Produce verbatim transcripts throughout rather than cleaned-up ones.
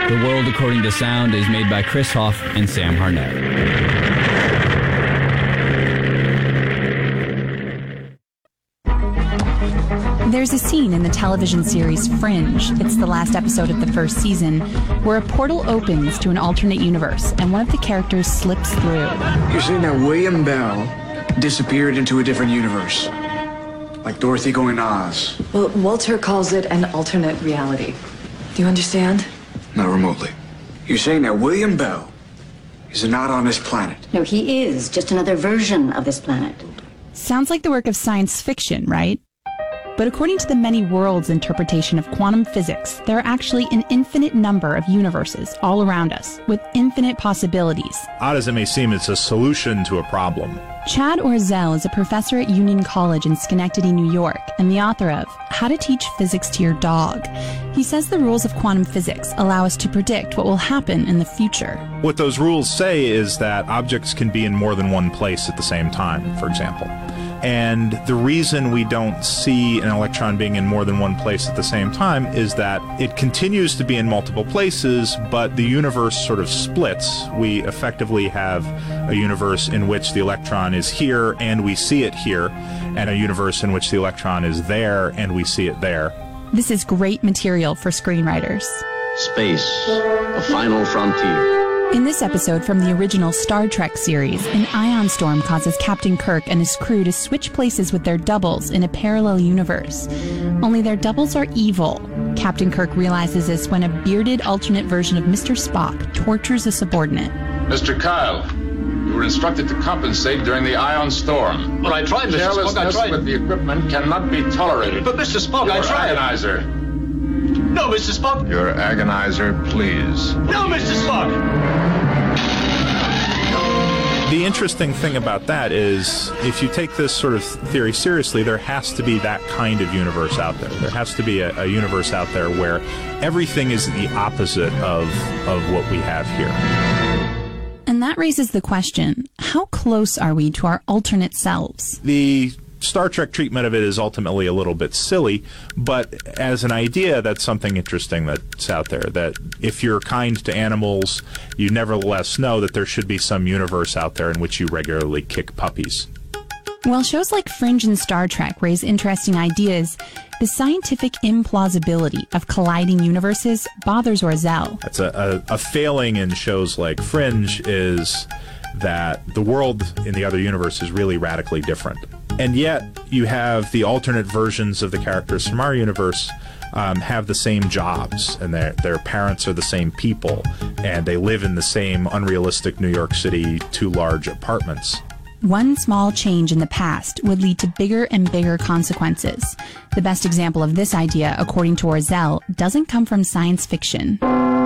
The World According to Sound is made by Chris Hoff and Sam Harnett. There's a scene in the television series Fringe, it's the last episode of the first season, where a portal opens to an alternate universe and one of the characters slips through. You're saying that William Bell disappeared into a different universe? Like Dorothy going to Oz? Well, Walter calls it an alternate reality. Do you understand? Not remotely. You're saying that William Bell is not on this planet? No, he is. Just another version of this planet. Sounds like the work of science fiction, right? But according to the many worlds interpretation of quantum physics, there are actually an infinite number of universes all around us, with infinite possibilities. Odd as it may seem, it's a solution to a problem. Chad Orzel is a professor at Union College in Schenectady, New York, and the author of How to Teach Physics to Your Dog. He says the rules of quantum physics allow us to predict what will happen in the future. What those rules say is that objects can be in more than one place at the same time, for example. And the reason we don't see an electron being in more than one place at the same time is that it continues to be in multiple places, but the universe sort of splits. We effectively have a universe in which the electron is here and we see it here, and a universe in which the electron is there and we see it there. This is great material for screenwriters. Space, a final frontier. In this episode from the original Star Trek series, an ion storm causes Captain Kirk and his crew to switch places with their doubles in a parallel universe. Only their doubles are evil. Captain Kirk realizes this when a bearded alternate version of Mister Spock tortures a subordinate. Mister Kyle, you were instructed to compensate during the ion storm. But I tried, Mister Spock, I Carelessness tried. with the equipment cannot be tolerated. But Mister Spock, I Your tried. agonizer. No, Mister Spock. Your agonizer, please. No, Mister Spock. The interesting thing about that is, if you take this sort of theory seriously, there has to be that kind of universe out there. There has to be a, a universe out there where everything is the opposite of, of what we have here. And that raises the question, how close are we to our alternate selves? The Star Trek treatment of it is ultimately a little bit silly, but as an idea, that's something interesting that's out there, that if you're kind to animals, you nevertheless know that there should be some universe out there in which you regularly kick puppies. While shows like Fringe and Star Trek raise interesting ideas, the scientific implausibility of colliding universes bothers Orzel. That's a, a, a failing in shows like Fringe, is that the world in the other universe is really radically different. And yet, you have the alternate versions of the characters from our universe um, have the same jobs, and their their parents are the same people, and they live in the same unrealistic New York City two large apartments. One small change in the past would lead to bigger and bigger consequences. The best example of this idea, according to Orzel, doesn't come from science fiction.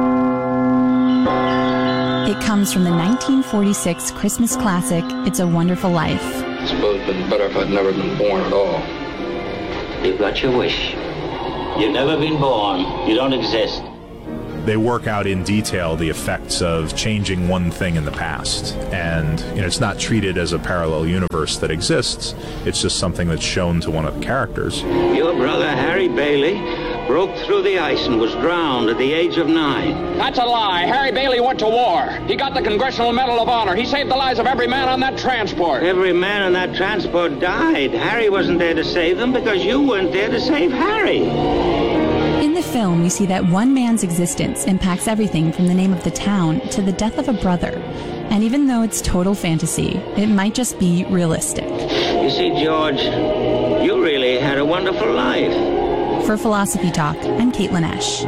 It comes from the nineteen forty-six Christmas classic, It's a Wonderful Life. I suppose it'd been better if I'd never been born at all. You've got your wish. You've never been born. You don't exist. They work out in detail the effects of changing one thing in the past. And you know, it's not treated as a parallel universe that exists. It's just something that's shown to one of the characters. Your brother, Harry Bailey, broke through the ice and was drowned at the age of nine. That's a lie. Harry Bailey went to war. He got the Congressional Medal of Honor. He saved the lives of every man on that transport. Every man on that transport died. Harry wasn't there to save them because you weren't there to save Harry. In the film, we see that one man's existence impacts everything from the name of the town to the death of a brother. And even though it's total fantasy, it might just be realistic. You see, George, you really had a wonderful life. For Philosophy Talk, I'm Caitlin Esch.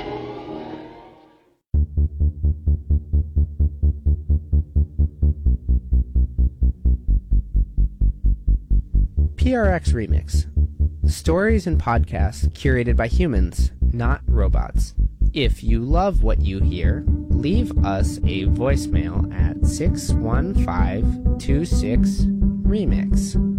P R X Remix. Stories and podcasts curated by humans, not robots. If you love what you hear, leave us a voicemail at six one five two six remix.